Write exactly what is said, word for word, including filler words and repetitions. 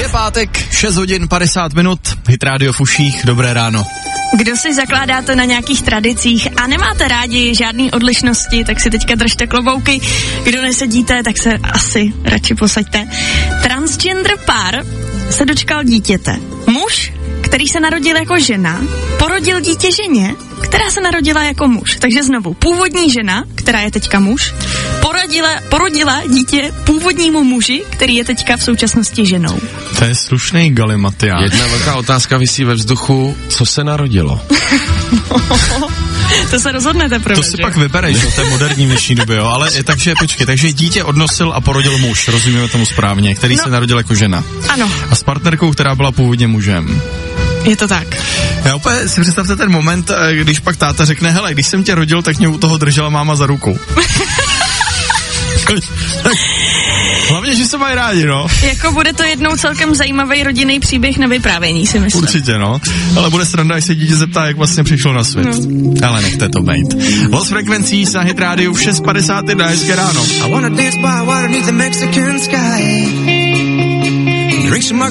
Je pátek, šest hodin padesát minut, Hit Radio v uších, dobré ráno. Kdo si zakládáte na nějakých tradicích a nemáte rádi žádný odlišnosti, tak si teďka držte klobouky. Kdo nesedíte, tak se asi radši posaďte. Transgender pár se dočkal dítěte. Muž, který se narodil jako žena, porodil dítě ženě, která se narodila jako muž. Takže znovu, původní žena, která je teďka muž, porodila, porodila dítě původnímu muži, který je teďka v současnosti ženou. To je slušný galimatián. Jedna velká otázka visí ve vzduchu, co se narodilo? To se rozhodnete pro To si že? pak vybereš, to je moderní v dnešní době, jo. Ale je, takže počkej, takže dítě odnosil a porodil muž, rozumíme tomu správně, který no. se narodil jako žena. Ano. A s partnerkou, která byla původně mužem. Je to tak. Já úplně si představte ten moment, když pak táta řekne, hele, když jsem tě rodil, tak mě u toho držela máma za ruku. Hlavně, že se mají rádi, no. Jako bude to jednou celkem zajímavý rodinný příběh na vyprávění, si myslím. Určitě, no. Ale bude sranda, až se dítě zeptá, jak vlastně přišlo na svět. No. Ale nechte to být. Lost Frequencies na Hit Radio v šest padesát jedna, hezké ráno.